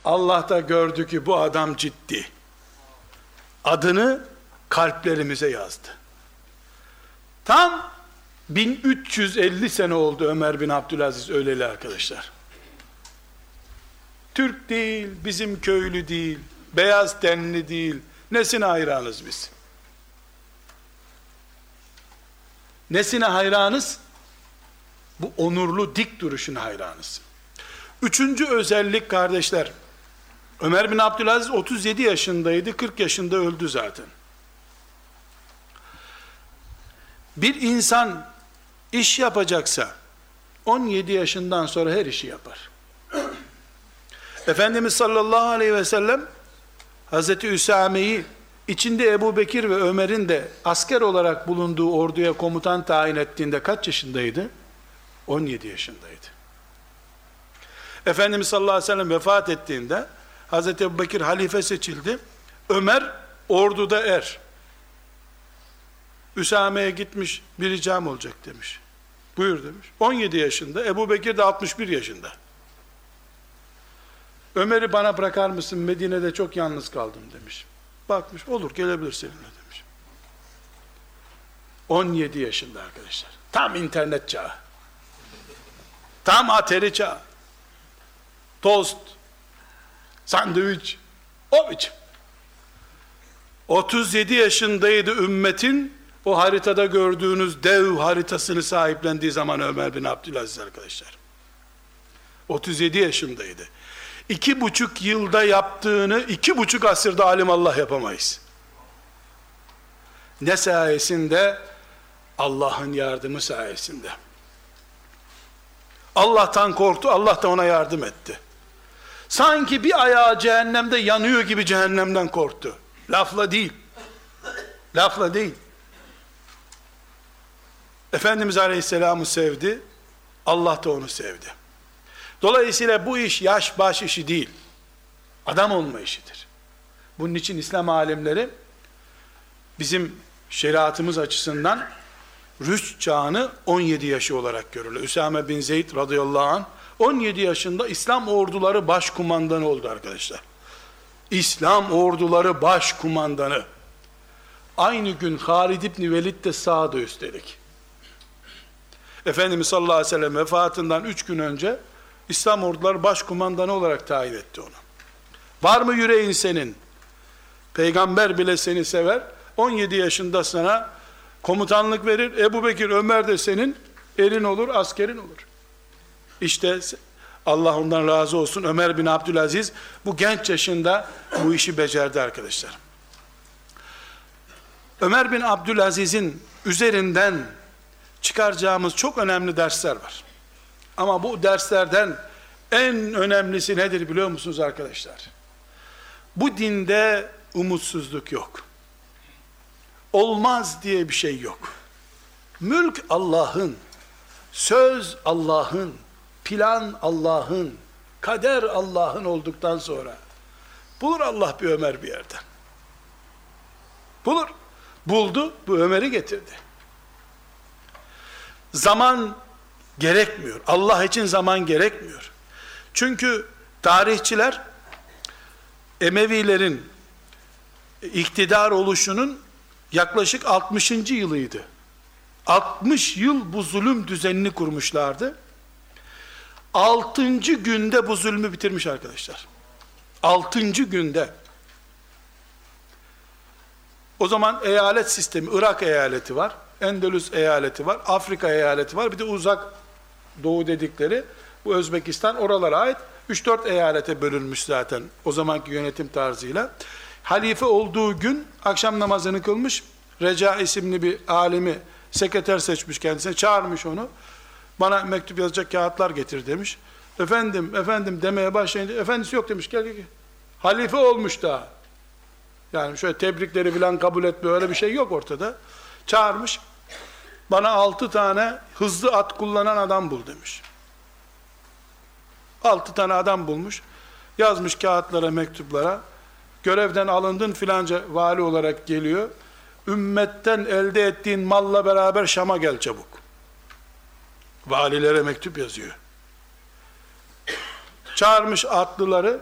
Allah da gördü ki bu adam ciddi. Adını kalplerimize yazdı. Tam 1350 sene oldu Ömer bin Abdülaziz öleli arkadaşlar. Türk değil, bizim köylü değil, beyaz tenli değil. Nesine hayranız biz? Nesine hayranız? Bu onurlu dik duruşuna hayranız. Üçüncü özellik kardeşler, Ömer bin Abdülaziz 37 yaşındaydı, 40 yaşında öldü zaten. Bir insan iş yapacaksa 17 yaşından sonra her işi yapar. Efendimiz sallallahu aleyhi ve sellem Hazreti Üsame'yi içinde Ebu Bekir ve Ömer'in de asker olarak bulunduğu orduya komutan tayin ettiğinde kaç yaşındaydı? 17 yaşındaydı. Efendimiz sallallahu aleyhi ve sellem vefat ettiğinde Hazreti Ebu Bekir halife seçildi. Ömer orduda er. Üsame'ye gitmiş, bir ricam olacak demiş. Buyur demiş. 17 yaşında, Ebu Bekir de 61 yaşında. Ömer'i bana bırakar mısın? Medine'de çok yalnız kaldım demiş. Bakmış, olur gelebilir seninle demiş. 17 yaşında arkadaşlar. Tam internet çağı. Tam ateri çağı. Tost, sandviç, o biçim. 37 yaşındaydı ümmetin o haritada gördüğünüz dev haritasını sahiplendiği zaman Ömer bin Abdülaziz arkadaşlar. 37 yaşındaydı. 2,5 yılda yaptığını 2,5 asırda alimallah yapamayız. Ne sayesinde? Allah'ın yardımı sayesinde. Allah'tan korktu, Allah da ona yardım etti. Sanki bir ayağı cehennemde yanıyor gibi cehennemden korktu. Lafla değil. Lafla değil. Efendimiz Aleyhisselam'ı sevdi, Allah da onu sevdi. Dolayısıyla bu iş yaş baş işi değil, adam olma işidir. Bunun için İslam alimleri bizim şeriatımız açısından rüşt çağını 17 yaşı olarak görürler. Üsame bin Zeyd radıyallahu anh 17 yaşında İslam orduları başkumandanı oldu arkadaşlar. İslam orduları başkumandanı. Aynı gün Halid İbni Velid de sağda üstelik. Efendimiz sallallahu aleyhi ve sellem vefatından 3 gün önce İslam orduları başkumandanı olarak tayin etti onu. Var mı yüreğin senin? Peygamber bile seni sever. 17 yaşında sana komutanlık verir. Ebu Bekir, Ömer de senin erin olur, askerin olur. İşte Allah ondan razı olsun. Ömer bin Abdülaziz bu genç yaşında bu işi becerdi arkadaşlar. Ömer bin Abdülaziz'in üzerinden çıkaracağımız çok önemli dersler var. Ama bu derslerden en önemlisi nedir biliyor musunuz arkadaşlar? Bu dinde umutsuzluk yok. Olmaz diye bir şey yok. Mülk Allah'ın, söz Allah'ın, plan Allah'ın, kader Allah'ın olduktan sonra bulur Allah bir Ömer bir yerden. Bulur. Buldu, bu Ömer'i getirdi. Zaman gerekmiyor. Allah için zaman gerekmiyor. Çünkü tarihçiler Emevilerin iktidar oluşunun yaklaşık 60. yılıydı. 60 yıl bu zulüm düzenini kurmuşlardı. 6. günde bu zulmü bitirmiş arkadaşlar. 6. günde. O zaman eyalet sistemi, Irak eyaleti var, Endülüs eyaleti var, Afrika eyaleti var, bir de uzak doğu dedikleri, bu Özbekistan oralara ait 3-4 eyalete bölünmüş zaten o zamanki yönetim tarzıyla. Halife olduğu gün akşam namazını kılmış, Reca isimli bir alimi sekreter seçmiş kendisine, çağırmış onu, bana mektup yazacak kağıtlar getir demiş. Efendim demeye başlayınca, efendisi yok demiş, gel. Halife olmuş daha. Yani şöyle tebrikleri falan kabul etmiyor, öyle bir şey yok ortada. Çağırmış, bana 6 tane hızlı at kullanan adam bul demiş. 6 tane adam bulmuş, yazmış kağıtlara, mektuplara, görevden alındın filanca vali olarak geliyor, ümmetten elde ettiğin malla beraber Şam'a gel çabuk. Valilere mektup yazıyor. Çağırmış atlıları,